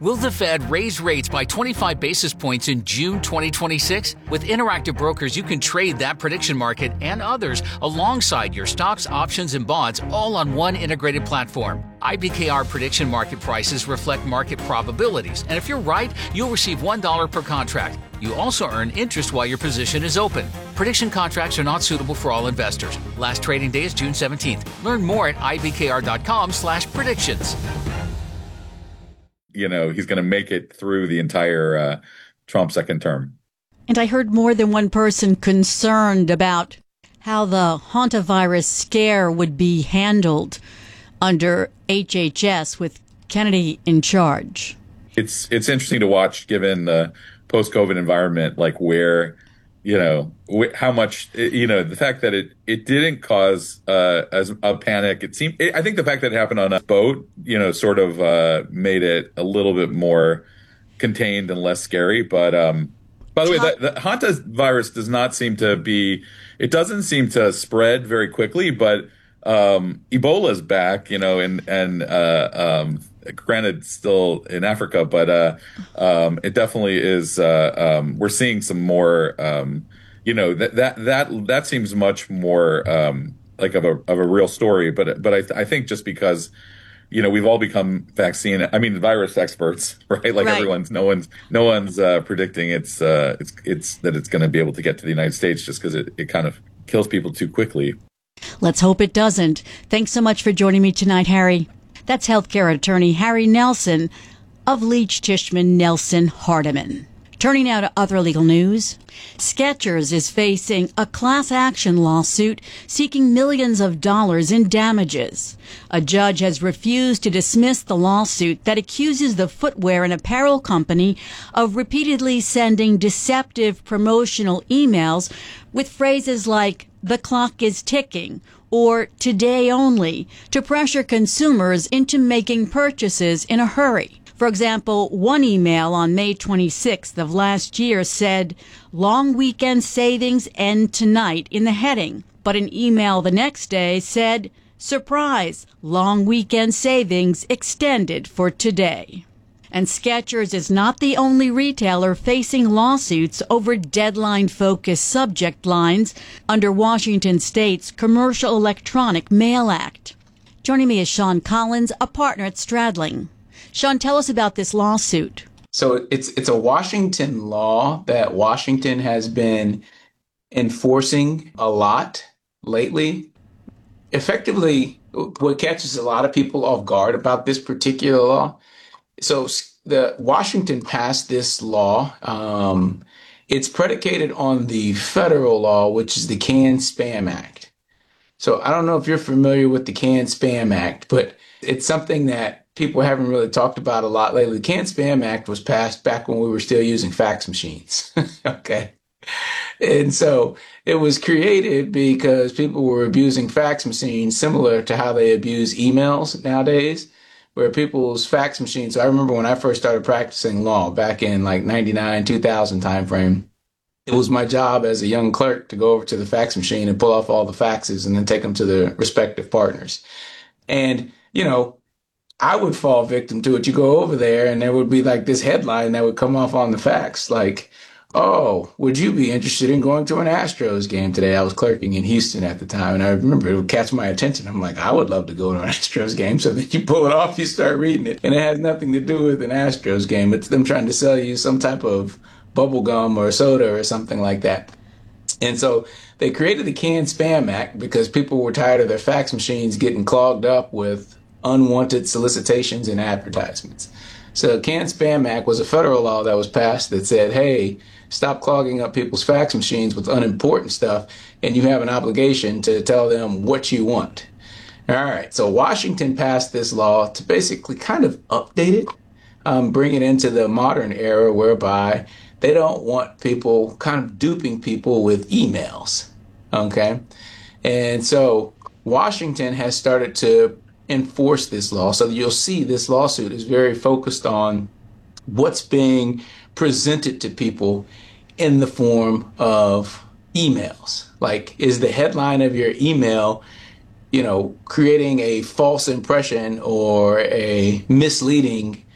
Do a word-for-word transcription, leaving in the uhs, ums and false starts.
Will the Fed raise rates by twenty-five basis points in June twenty twenty-six? With Interactive Brokers, you can trade that prediction market and others alongside your stocks, options, and bonds all on one integrated platform. I B K R prediction market prices reflect market probabilities, and if you're right, you'll receive one dollar per contract. You also earn interest while your position is open. Prediction contracts are not suitable for all investors. Last trading day is June seventeenth. Learn more at I B K R dot com slash predictions. You know, he's going to make it through the entire uh, Trump second term. And I heard more than one person concerned about how the hantavirus scare would be handled under H H S with Kennedy in charge. It's it's interesting to watch, given the post-COVID environment, like where, you know, wh- how much, you know, the fact that it, it didn't cause uh, as a panic. It seemed, it, I think the fact that it happened on a boat, you know, sort of uh, made it a little bit more contained and less scary. But um, by the way, the, the hantavirus does not seem to be, it doesn't seem to spread very quickly, but um, Ebola's back, you know, and, and uh, um, granted still in Africa, but uh, um, it definitely is. Uh, um, we're seeing some more, um, you know, that that that that seems much more um, like of a of a real story. But but I, th- I think just because, you know, we've all become vaccine, I mean, virus experts, right? Like right. everyone's, no one's no one's uh, predicting it's uh, it's it's that it's going to be able to get to the United States just because it, it kind of kills people too quickly. Let's hope it doesn't. Thanks so much for joining me tonight, Harry. That's healthcare attorney Harry Nelson of Leach, Tishman, Nelson, Hardiman. Turning now to other legal news. Skechers is facing a class action lawsuit seeking millions of dollars in damages. A judge has refused to dismiss the lawsuit that accuses the footwear and apparel company of repeatedly sending deceptive promotional emails with phrases like, "the clock is ticking," or "today only," to pressure consumers into making purchases in a hurry. For example, one email on May twenty-sixth of last year said, "Long weekend savings end tonight" in the heading, but an email the next day said, "Surprise, long weekend savings extended for today." And Skechers is not the only retailer facing lawsuits over deadline-focused subject lines under Washington State's Commercial Electronic Mail Act. Joining me is Sean Collins, a partner at Stradling. Sean, tell us about this lawsuit. So it's it's a Washington law that Washington has been enforcing a lot lately. Effectively, what catches a lot of people off guard about this particular law, so the Washington passed this law. Um, it's predicated on the federal law, which is the CAN-SPAM Act. So I don't know if you're familiar with the CAN-SPAM Act, but it's something that people haven't really talked about a lot lately. The CAN-SPAM Act was passed back when we were still using fax machines. Okay. And so it was created because people were abusing fax machines similar to how they abuse emails nowadays, where people's fax machines. So I remember when I first started practicing law back in like ninety-nine, two thousand timeframe, it was my job as a young clerk to go over to the fax machine and pull off all the faxes and then take them to the respective partners. And, you know, I would fall victim to it. You go over there and there would be like this headline that would come off on the fax, like, "Oh, would you be interested in going to an Astros game today?" I was clerking in Houston at the time, and I remember it would catch my attention. I'm like, I would love to go to an Astros game. So then you pull it off, you start reading it, and it has nothing to do with an Astros game. It's them trying to sell you some type of bubble gum or soda or something like that. And so they created the CAN-SPAM Act because people were tired of their fax machines getting clogged up with unwanted solicitations and advertisements. So the CAN-SPAM Act was a federal law that was passed that said, hey, stop clogging up people's fax machines with unimportant stuff, and you have an obligation to tell them what you want. All right, so Washington passed this law to basically kind of update it, um, bring it into the modern era whereby they don't want people kind of duping people with emails, okay? And so Washington has started to enforce this law. So you'll see this lawsuit is very focused on what's being presented to people in the form of emails. Like, is the headline of your email, you know, creating a false impression or a misleading